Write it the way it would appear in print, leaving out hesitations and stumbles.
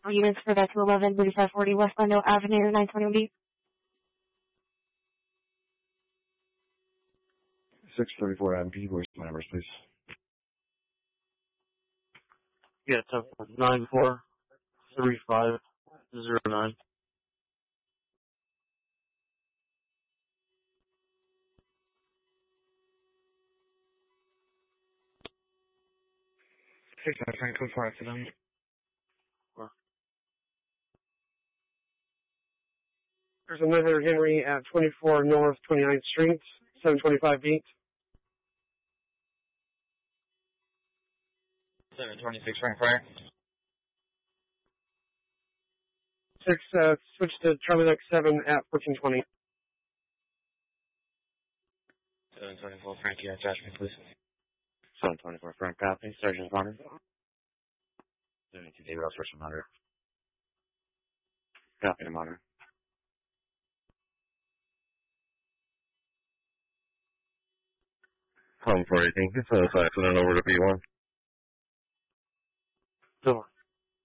Units for that 211 3540 West Glendale Avenue, 921B. 634 MP, voice my numbers, please. Yeah, 943509. 6 code 4 accident. There's another Henry at 24 North 29th Street, 725 beat. 726 Frank Fire. 6, switch to Charlie Lake 7 at 1420. 724 Frank, yeah, attachment, please. 724 Frank, copy. Sergeant Connor. 72 David, I'll switch to monitor. Copy to monitor. Home for 18. It's an accident over to P1. Door.